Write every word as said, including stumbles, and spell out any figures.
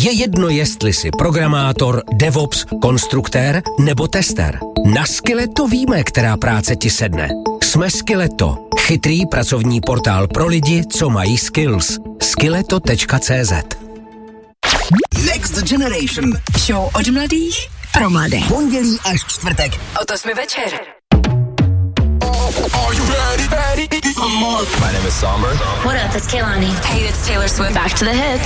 Je jedno, jestli jsi programátor, DevOps, konstruktér nebo tester. Na Skilleto víme, která práce ti sedne. Jsme Skilleto, chytrý pracovní portál pro lidi, co mají skills. skilleto tečka cé zet. Next Generation. Show od mladých pro mladé. Pondělí až čtvrtek. Od osmi večer. Are you ready? Ready? My name is Somber. What up, it's Kehlani. Hey, it's Taylor Swift. Back to the hits.